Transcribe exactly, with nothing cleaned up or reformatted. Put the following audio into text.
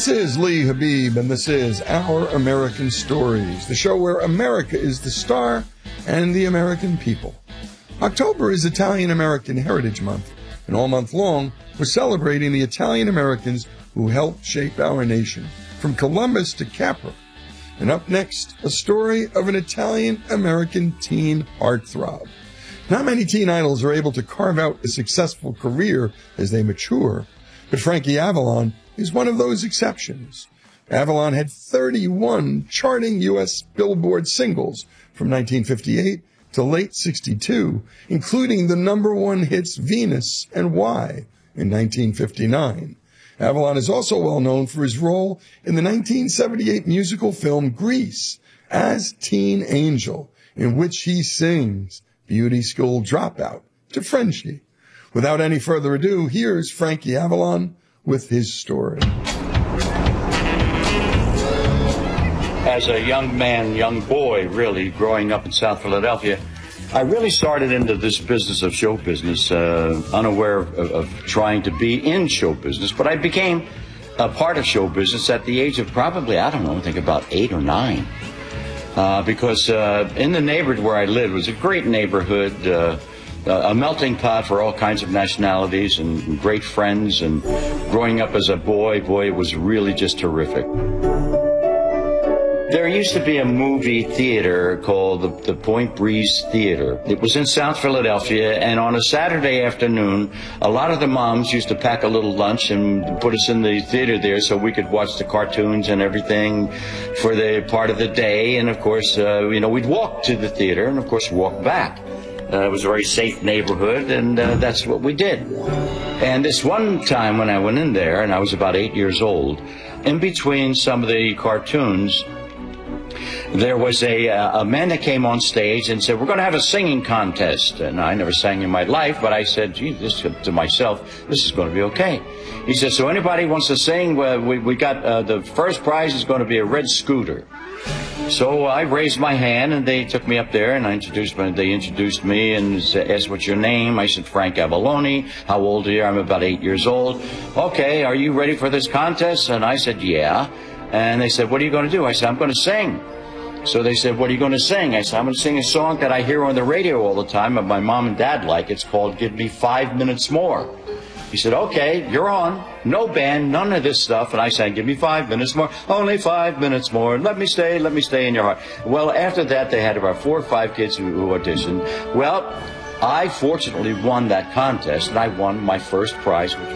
This is Lee Habib, and this is Our American Stories, the show where America is the star and the American people. October is Italian American Heritage Month, and all month long, we're celebrating the Italian Americans who helped shape our nation, from Columbus to Capra. And up next, a story of an Italian American teen heartthrob. Not many teen idols are able to carve out a successful career as they mature, but Frankie Avalon is one of those exceptions. Avalon had thirty-one charting U S Billboard singles from nineteen fifty-eight to late sixty-two, including the number one hits Venus and Why in nineteen fifty-nine. Avalon is also well known for his role in the nineteen seventy-eight musical film Grease as Teen Angel, in which he sings Beauty School Dropout to Frenchie. Without any further ado, here's Frankie Avalon with his story. As a young man, young boy, really, growing up in South Philadelphia, I really started into this business of show business, uh, unaware of, of trying to be in show business, but I became a part of show business at the age of probably, I don't know, I think about eight or nine. Uh, because uh, in the neighborhood where I lived was a great neighborhood, uh, a melting pot for all kinds of nationalities and great friends, and growing up as a boy, boy, it was really just terrific. There used to be a movie theater called the, the Point Breeze Theater. It was in South Philadelphia, and on a Saturday afternoon, a lot of the moms used to pack a little lunch and put us in the theater there so we could watch the cartoons and everything for the part of the day. And of course, uh, you know, we'd walk to the theater and of course walk back. Uh, it was a very safe neighborhood, and uh, that's what we did. And this one time when I went in there, and I was about eight years old, in between some of the cartoons, there was a, uh, a man that came on stage and said, we're going to have a singing contest. And I never sang in my life, but I said, gee, this to myself, this is going to be okay. He said, so anybody wants to sing? Well, we, we got uh, the first prize is going to be a red scooter. So I raised my hand, and they took me up there, and I introduced me. They introduced me and asked, what's your name? I said, Frank Avalone. How old are you? I'm about eight years old. Okay, are you ready for this contest? And I said, yeah. And they said, what are you going to do? I said, I'm going to sing. So they said, what are you going to sing? I said, I'm going to sing a song that I hear on the radio all the time, and my mom and dad like. It's called Give Me Five Minutes More. He said, okay, you're on. No band, none of this stuff. And I sang, give me five minutes more, only five minutes more. Let me stay, let me stay in your heart. Well, after that, they had about four or five kids who, who auditioned. Well, I fortunately won that contest, and I won my first prize, which